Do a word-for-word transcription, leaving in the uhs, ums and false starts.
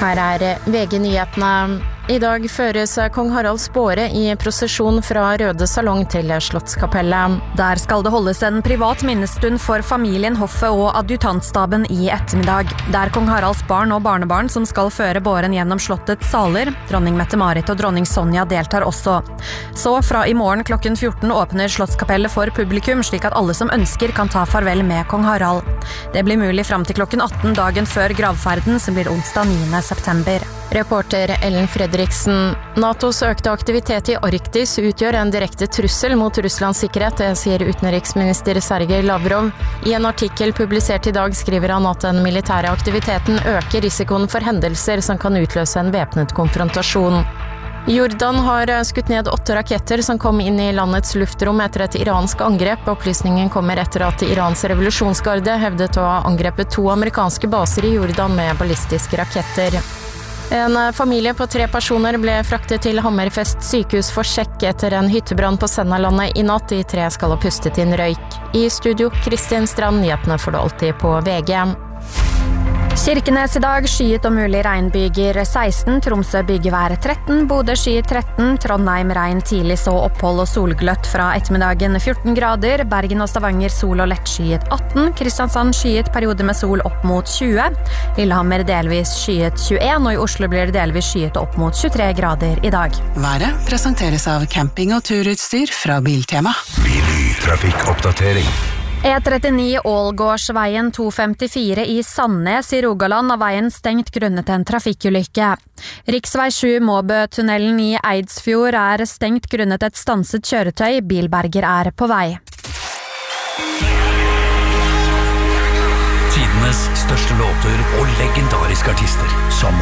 Her er V G-nyhetene. I dag føres kong Haralds båre i prosesjon fra Røde Salong til Slottskapellet. Der skal det holdes en privat minnestund for familien, hoffet og adjutantstaben i ettermiddag. Det er kong Haralds barn og barnebarn som skal føre båren gjennom slottets saler. Dronning Mette-Marit og dronning Sonja deltar også. Så fra i morgen klokken fjorten åpner Slottskapellet for publikum, slik at alle som ønsker kan ta farvel med kong Harald. Det blir mulig frem til klokken atten dagen før gravferden, som blir onsdag niende september. Reporter Ellen Fredriksen. NATOs økte aktivitet i Arktis utgjør en direkte trussel mot Russlands sikkerhet, det sier utenriksminister Sergej Lavrov. I en artikkel publisert i dag skriver han at den militære aktiviteten øker risikoen for hendelser som kan utløse en væpnet konfrontasjon. Jordan har skutt ned åtte raketter som kom inn i landets luftrom etter et iransk angrep. Opplysningen kommer etter at Irans revolusjonsgarde hevdet å ha angrepet to amerikanske baser i Jordan med ballistiske raketter. En familie på tre personer ble fraktet til Hammerfest sykehus for sjekk etter en hyttebrann på Sennalandet i natt. De tre skal ha pustet inn røyk. I studio, Kristin Strand, nyhetene får du alltid på V G. Kirkenes i dag, skyet og mulig regnbyger seksten, Tromsø bygevær tretten, Bodø skyet tretten, Trondheim regn tidlig så opphold og solgløtt fra ettermiddagen fjorten grader, Bergen og Stavanger sol og lett skyet atten, Kristiansand skyet periode med sol opp mot tjue, Lillehammer delvis skyet tjueen, og i Oslo blir det delvis skyet opp mot tjuetre grader i dag. Været presenteres av camping- og turutstyr fra Biltema. Billig trafikkoppdatering. E trettini Ålgårdsveien to femtifire i Sandnes i Rogaland av veien stengt grunnet en trafikkulykke. Riksvei sju Måbø-tunnelen i Eidsfjord er stengt grunnet et stanset kjøretøy. Bilberger er på vei. Tidenes største låter og legendariske artister.